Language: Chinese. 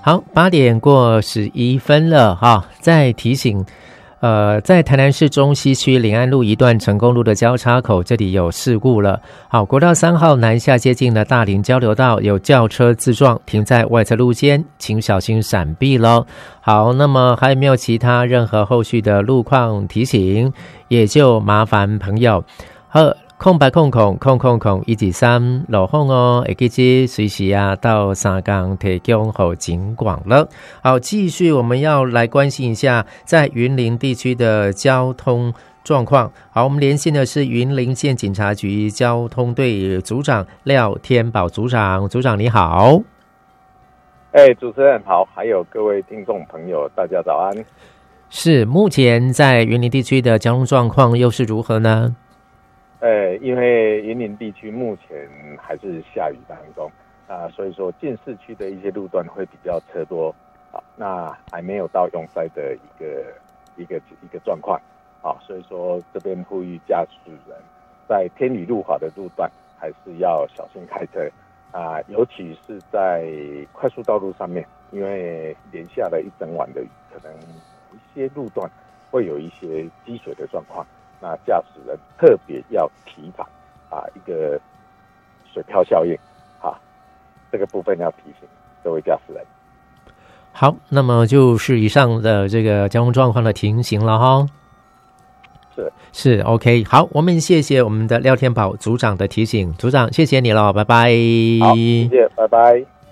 好，8:11了哈，再提醒在台南市中西区临安路一段成功路的交叉口，这里有事故了。好，国道3号南下接近了大林交流道，有轿车自撞停在外侧路肩，请小心闪避咯。好，那么还有没有其他任何后续的路况提醒，也就麻烦朋友空白空123路况哦，会记得随时到三港提供给警广了。好，继续我们要来关心一下在云林地区的交通状况。好，我们连线的是云林县警察局交通队组长廖天宝组长。组长你好。 主持人好，还有各位听众朋友大家早安。 是，目前在云林地区的交通状况又是如何呢？ 因为云林地区目前还是下雨当中所以说进市区的一些路段会比较车多那还没有到拥塞的一个状况所以说这边呼吁驾驶人在天雨路滑的路段还是要小心开车尤其是在快速道路上面，因为连下了一整晚的雨，可能一些路段会有一些积水的状况。那驾驶人特别要提防一个水漂效应这个部分要提醒各位驾驶人。 好，那么就是以上的这个交通状况的情形了哈。是 OK。 好，我们谢谢我们的廖天宝组长的提醒。组长谢谢你了，拜拜。 好，谢谢，拜拜。